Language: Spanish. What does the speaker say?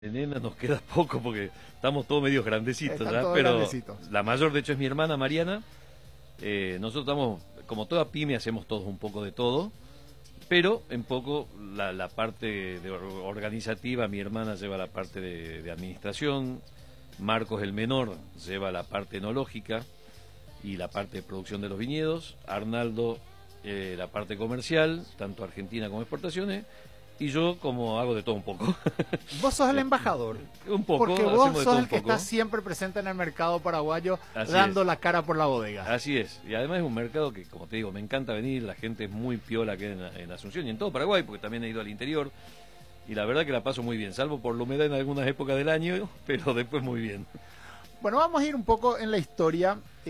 De nena nos queda poco porque estamos todos medios grandecitos, Están ¿ya? todos Pero grandecitos. la mayor de hecho es mi hermana Mariana. Nosotros estamos, como toda pyme, hacemos todos un poco de todo, pero en poco la parte organizativa, mi hermana lleva la parte de administración, Marcos el menor lleva la parte enológica y la parte de producción de los viñedos, Arnaldo la parte comercial, tanto Argentina como exportaciones, y yo como hago de todo un poco. Vos sos el embajador. Un poco, Porque hacemos vos de sos todo el un que poco. está siempre presente en el mercado paraguayo, Así dando es. la cara por la bodega. Así es, y además es un mercado que, como te digo, me encanta venir, la gente es muy piola que en Asunción y en todo Paraguay, porque también he ido al interior, y la verdad que la paso muy bien, salvo por la humedad en algunas épocas del año, pero después muy bien. Bueno, vamos a ir un poco en la historia.